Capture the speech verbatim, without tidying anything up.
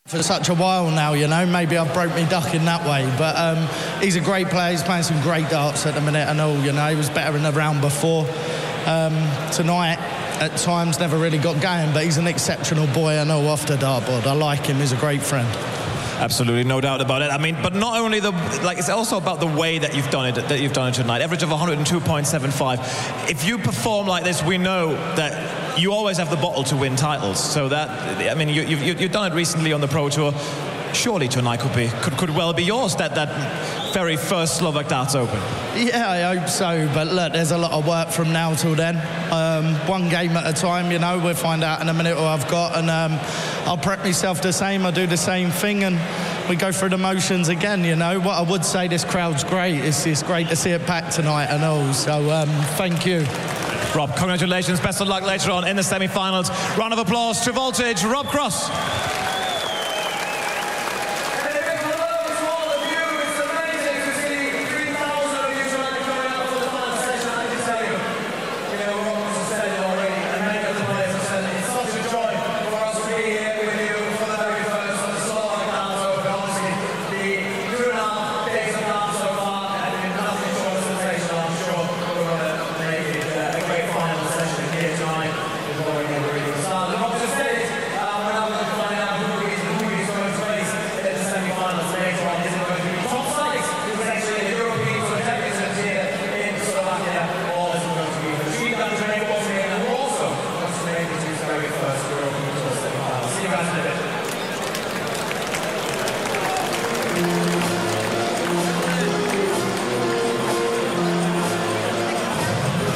For such a while now, you know, maybe I've broke me duck in that way, but um, he's a great player. He's playing some great darts at the minute and all, you know. He was better in the round before. Um, tonight, at times, never really got going, but he's an exceptional boy, I know, off the dartboard. I like him. He's a great friend. Absolutely, no doubt about it. I mean, but not only the, like, it's also about the way that you've done it, that you've done it tonight. Average of one hundred two point seven five. If you perform like this, we know that you always have the bottle to win titles. So that, I mean, you, you've, you've done it recently on the Pro Tour. Surely tonight could be, could, could well be yours, that, that very first Slovak Darts Open. Yeah, I hope so. But look, there's a lot of work from now till then. Um, one game at a time, you know. We'll find out in a minute what I've got, and um, I'll prep myself the same. I'll do the same thing, and we go through the motions again, you know. What I would say, this crowd's great. It's, it's great to see it packed tonight and all. So um, thank you. Rob, congratulations. Best of luck later on in the semi-finals. Round of applause to Voltage, Rob Cross.